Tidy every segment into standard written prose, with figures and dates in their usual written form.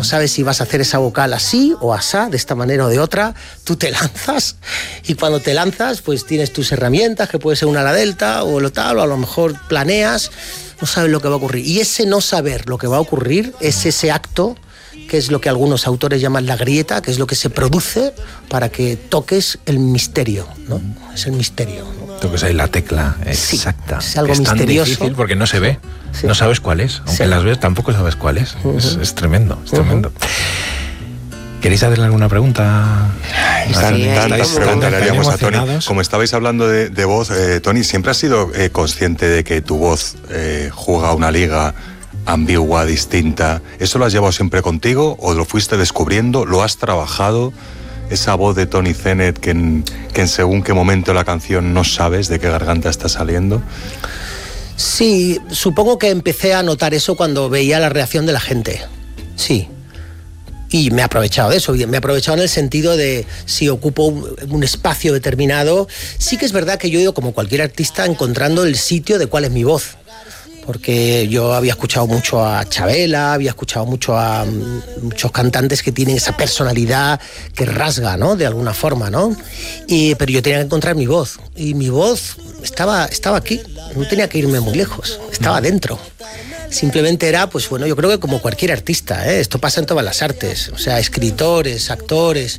no sabes si vas a hacer esa vocal así o asá, de esta manera o de otra, tú te lanzas y cuando te lanzas pues tienes tus herramientas, que puede ser una ala delta o lo tal, o a lo mejor planeas, no sabes lo que va a ocurrir. Y ese no saber lo que va a ocurrir es ese acto que es lo que algunos autores llaman la grieta, que es lo que se produce para que toques el misterio, ¿no? Es el misterio, ¿no? Toques ahí la tecla exacta. Sí, es algo tan misterioso. Difícil porque no se ve, sí. No sabes cuál es. Aunque sí. las ves, tampoco sabes cuál es. Es tremendo, es tremendo. ¿Queréis hacerle alguna pregunta? Tantas preguntas le haríamos a Tony. Emocionados. Como estabais hablando de voz, Tony, ¿siempre has sido consciente de que tu voz juega una liga ambigua, distinta? ¿Eso lo has llevado siempre contigo o lo fuiste descubriendo? ¿Lo has trabajado? Esa voz de Tony Zenet que en según qué momento de la canción no sabes de qué garganta está saliendo. Sí, supongo que empecé a notar eso cuando veía la reacción de la gente. Sí. Y me he aprovechado de eso, me he aprovechado en el sentido de si ocupo un espacio determinado. Sí que es verdad que yo he ido, como cualquier artista, encontrando el sitio de cuál es mi voz. Porque yo había escuchado mucho a Chabela, había escuchado mucho a muchos cantantes que tienen esa personalidad que rasga, ¿no? De alguna forma, ¿no? Pero yo tenía que encontrar mi voz. Y mi voz estaba aquí, no tenía que irme muy lejos, estaba dentro. Simplemente era, pues bueno, yo creo que como cualquier artista, esto pasa en todas las artes, o sea, escritores, actores,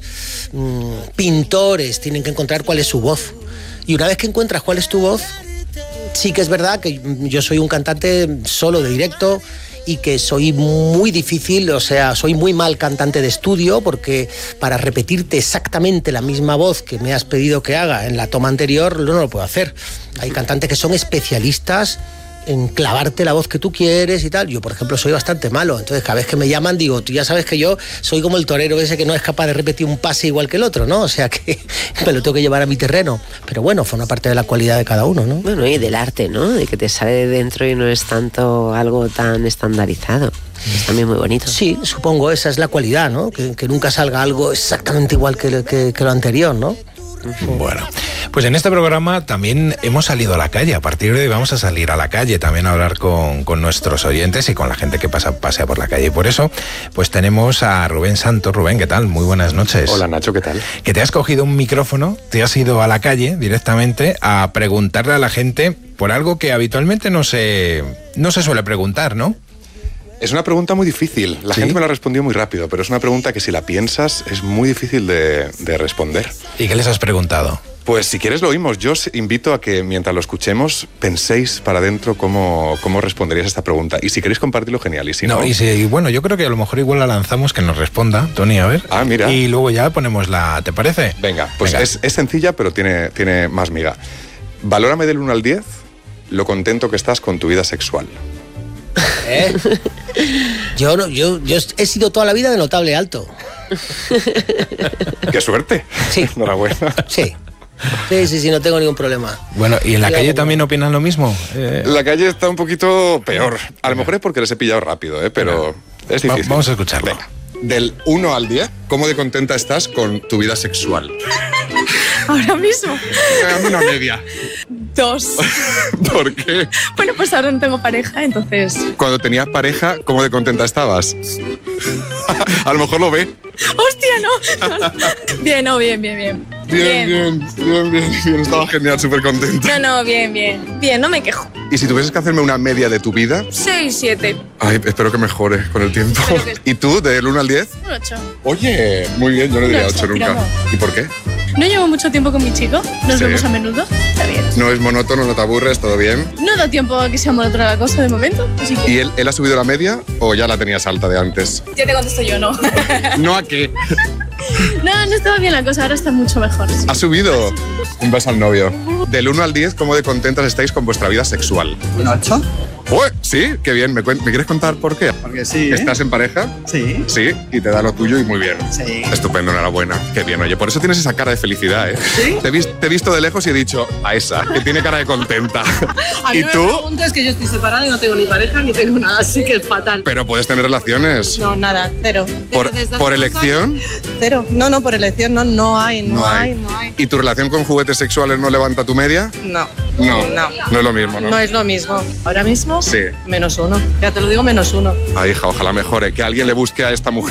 pintores, tienen que encontrar cuál es su voz. Y una vez que encuentras cuál es tu voz, sí que es verdad que yo soy un cantante solo de directo y que soy muy difícil, o sea, soy muy mal cantante de estudio porque para repetirte exactamente la misma voz que me has pedido que haga en la toma anterior, no lo puedo hacer. Hay cantantes que son especialistas en clavarte la voz que tú quieres y tal. Yo, por ejemplo, soy bastante malo, entonces cada vez que me llaman digo, tú ya sabes que yo soy como el torero ese que no es capaz de repetir un pase igual que el otro, ¿no? O sea que me lo tengo que llevar a mi terreno, pero bueno, forma parte de la cualidad de cada uno, ¿no? Bueno, y del arte, ¿no? De que te sale de dentro y no es tanto algo tan estandarizado. Es también muy bonito. Sí, supongo, esa es la cualidad, ¿no? Que nunca salga algo exactamente igual que lo anterior, ¿no? Bueno, pues en este programa también hemos salido a la calle. A partir de hoy vamos a salir a la calle también a hablar con nuestros oyentes y con la gente que pasea por la calle. Y por eso, pues tenemos a Rubén Santos. Rubén, ¿qué tal? Muy buenas noches. Hola, Nacho, ¿qué tal? Que te has cogido un micrófono, te has ido a la calle directamente a preguntarle a la gente por algo que habitualmente no se suele preguntar, ¿no? Es una pregunta muy difícil. La gente me la respondió muy rápido, pero es una pregunta que si la piensas es muy difícil de responder. ¿Y qué les has preguntado? Pues si quieres lo oímos. Yo os invito a que mientras lo escuchemos penséis para adentro cómo responderías a esta pregunta. Y si queréis compartirlo, genial. Y si no... Y bueno, yo creo que a lo mejor igual la lanzamos que nos responda, Tony, a ver. Ah, mira. Y luego ya ponemos ¿te parece? Venga, pues venga. Es sencilla, pero tiene más miga. Valórame del 1 al 10 lo contento que estás con tu vida sexual. Yo he sido toda la vida de notable alto. ¡Qué suerte! Sí. Enhorabuena. Sí, no tengo ningún problema. Bueno, ¿y en la calle también opinan lo mismo? La calle está un poquito peor. A lo mejor es porque les he pillado rápido, pero es difícil. Vamos a escucharlo. Venga. Del 1 al 10, ¿cómo de contenta estás con tu vida sexual? Ahora mismo. Una media. 2. ¿Por qué? Bueno, pues ahora no tengo pareja, entonces... Cuando tenías pareja, ¿cómo de contenta estabas? A lo mejor lo ve. ¡Hostia, no! Bien, bien. Bien. Estaba genial, súper contenta. No, bien. Bien, no me quejo. ¿Y si tuvieses que hacerme una media de tu vida? 6, 7. Ay, espero que mejore con el tiempo. ¿Y tú, del 1 al 10? Un 8. Oye, muy bien, yo no diría 8 nunca. Tiramos. ¿Y por qué? No llevo mucho tiempo con mi chico, nos vemos a menudo, está bien. No es monótono, no te aburres, todo bien. No da tiempo a que sea monótona la cosa de momento, así que... ¿Y él ha subido la media o ya la tenías alta de antes? Ya te contesto yo, no. ¿No a qué? No estaba bien la cosa, ahora está mucho mejor. Sí. ¿Ha subido? Un beso al novio. Del 1 al 10, ¿cómo de contentas estáis con vuestra vida sexual? ¿Un 8? ¡Uy! Sí, qué bien. ¿Me quieres contar por qué? Porque sí. ¿Estás en pareja? Sí. Sí, y te da lo tuyo y muy bien. Sí. Estupendo, enhorabuena. Qué bien, oye, por eso tienes esa cara de felicidad, ¿eh? ¿Sí? Te he visto de lejos y he dicho, a esa, que tiene cara de contenta. A ¿Y mí tú? me preguntas que yo estoy separada y no tengo ni pareja ni tengo nada, así que es fatal. Pero puedes tener relaciones. No, nada, cero. ¿Por elección? Cero. No, por elección no hay. ¿Y tu relación con juguetes sexuales no levanta tu media? No. No es lo mismo, ¿no? No es lo mismo. Ahora mismo, sí. -1. Ya te lo digo, -1. Ay, hija, ojalá mejore. Que alguien le busque a esta mujer